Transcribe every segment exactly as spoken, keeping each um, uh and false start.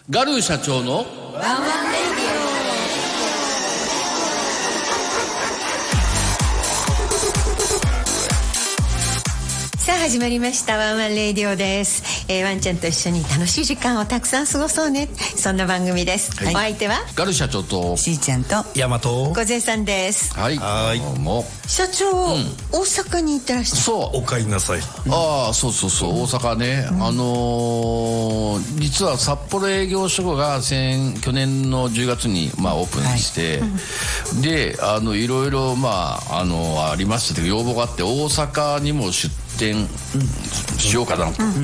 ガルー社長のワンワンレディオ。さあ始まりましたワンワンレディオです、えー、ワンちゃんと一緒に楽しい時間をたくさん過ごそうね、そんな番組です、はい、お相手はガルー社長としーちゃんとヤマト小勢さんです。 はい、はい、どうも社長、うん、大阪に行ってらっしゃる。 そう、 お帰りなさい。 ああ、そうそうそう、大阪ね、うん、あのー、実は札幌営業所が先去年のじゅうがつに、まあ、オープンして、はい、であのいろいろ、まあ、あのありましたけど要望があって大阪にも出店しようかなと、うんうん、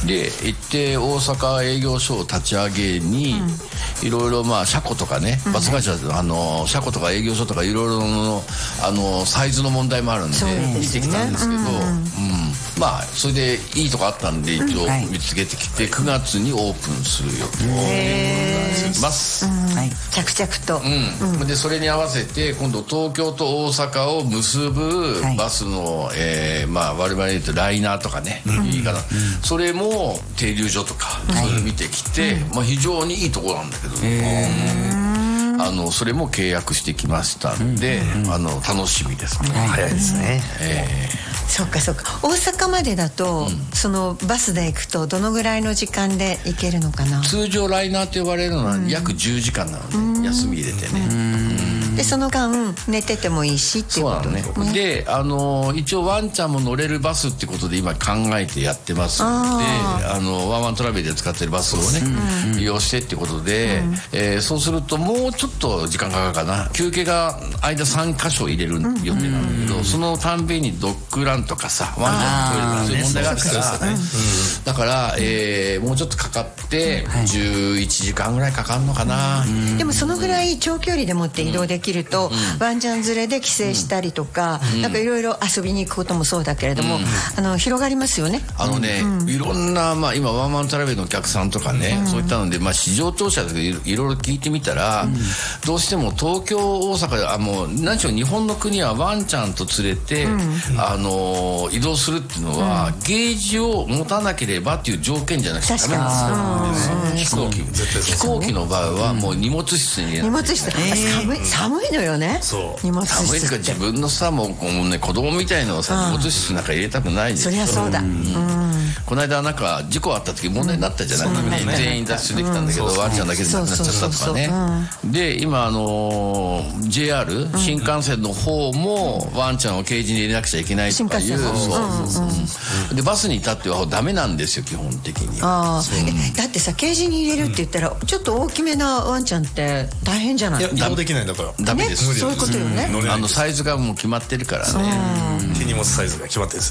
で行って大阪営業所を立ち上げに、いろいろまあ車庫とかね、バス会社、うん、あの車庫とか営業所とかいろいろのあのサイズの問題もあるんで見てきたんですけど、うんうん、まあそれでいいとこあったんで一応見つけてきて、くがつにオープンする予定をします、 うんはい、着々と、 うんうん、でそれに合わせて今度東京と大阪を結ぶバスの、はい、えー、まあ我々で言うとライナーとかね、うん、いいかな、うん、それも停留所とか、はい、それ見てきて、まあ、非常にいいところなんだけど、あのそれも契約してきましたんで、うん、あの楽しみですね、 はい、早いですね、 えー、そっかそっか。大阪までだと、うん、そのバスで行くとどのぐらいの時間で行けるのかな。 通常ライナーと呼ばれるのは約じゅうじかんなので、うん、休み入れてね、うん、 でその間寝ててもいいしっていうことね。 そうなのね。であの一応ワンちゃんも乗れるバスってことで今考えてやってますので、あのワンワントラベルで使ってるバスをね、うん、利用してってことで、うん、えー、そうするともうちょっと時間かかるかな。休憩が間さんかしょ入れる予定なんだけど、うん、そのたんびにドッグランとかさ、ワンちゃんのトイレとかそういう問題があるから、ね、だから、えー、もうちょっとかかってじゅういちじかんぐらいかかるのかな、うん、 でもそのぐらい長距離でもって移動できると、うん、ワンちゃん連れで帰省したりとか、うん、なんかいろいろ遊びに行くこともそうだけれども、うん、あの広がりますよね。 あのね、うん、いろんな、まあ、今ワンワントラベルのお客さんとかね、うん、そういったので、まあ、市場調査でいろいろ聞いてみたら、うん、どうしても東京大阪であもう何しろ日本の国はワンちゃんと連れて、うん、あの移動するっていうのは、うん、ゲージを持たなければっていう条件じゃなくてダメなんですよ、ね、飛行機飛行機の場合はもう荷物室に入れない、 荷物室、えー、寒い寒いのよね。 そう荷物室寒いから自分のさもう、もうね、子供みたいのをさ、荷物室なんか入れたくないでしょ。 そりゃそうだ、うんうん、 この間なんか事故あった時問題になったじゃない、うんね、全員脱出できたんだけど、うん、ワンちゃんだけで亡くなっちゃったとかね、うん、で今あのー、ジェイアール 新幹線の方もワンちゃんをケージに入れなくちゃいけないとかいう、でバスに至ってはダメなんですよ基本的に。 あえだってさケージに入れるって言ったら、うん、ちょっと大きめなワンちゃんって大変じゃない。 いや移動できないんだからダメです、 ね、そういうことよね、 うん、あのサイズがもう決まってるからね、 手荷物サイズが決まってるんです。